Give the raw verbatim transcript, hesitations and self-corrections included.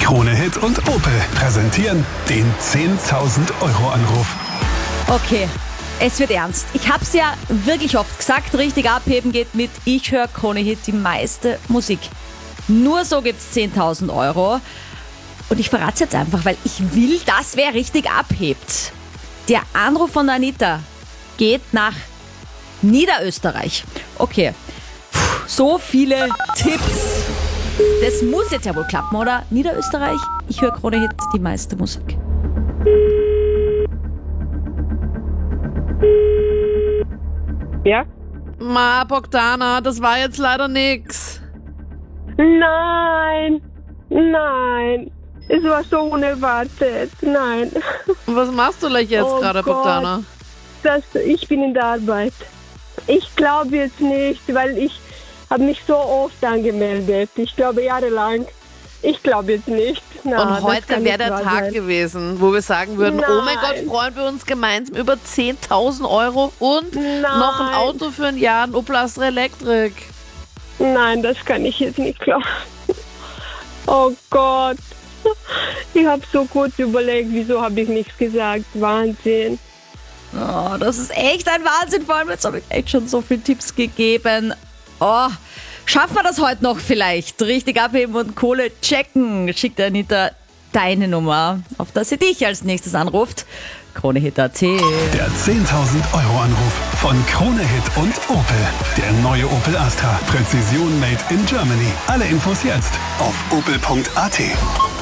Krone Hit und Opel präsentieren den zehntausend Euro Anruf. Okay, es wird ernst. Ich hab's ja wirklich oft gesagt, richtig abheben geht mit Ich höre Krone Hit die meiste Musik. Nur so gibt's zehntausend Euro. Und ich verrate es jetzt einfach, weil ich will, dass wer richtig abhebt. Der Anruf von Anita geht nach Niederösterreich. Okay, Puh, so viele Tipps. Das muss jetzt ja wohl klappen, oder? Niederösterreich, ich höre Krone Hit die meiste Musik. Ja? Ma, Bogdana, das war jetzt leider nix. Nein, nein, es war so unerwartet, nein. Was machst du gleich jetzt Oh gerade, Gott. Bogdana? Das, ich bin in der Arbeit. Ich glaube jetzt nicht, weil ich habe mich so oft angemeldet. Ich glaube jahrelang. Ich glaube jetzt nicht. Na, Und das heute kann wäre nicht der wahr Tag sein. gewesen, wo wir sagen würden, oh mein Gott, Nein. freuen wir uns gemeinsam über zehntausend Euro und Nein. noch ein Auto für ein Jahr, ein Opel Astra Elektrik. Nein, das kann ich jetzt nicht glauben. Oh Gott. Ich habe so kurz überlegt, wieso habe ich nichts gesagt. Wahnsinn. Oh, das ist echt ein Wahnsinn. Vor allem, jetzt habe ich echt schon so viele Tipps gegeben. Oh, schaffen wir das heute noch vielleicht? Richtig abheben und Kohle checken. Schickt Anita deine Nummer, auf dass sie dich als nächstes anruft. Krone Hit Punkt at. Der zehntausend Euro Anruf von Krone Hit und Opel. Der neue Opel Astra. Präzision made in Germany. Alle Infos jetzt auf opel punkt at.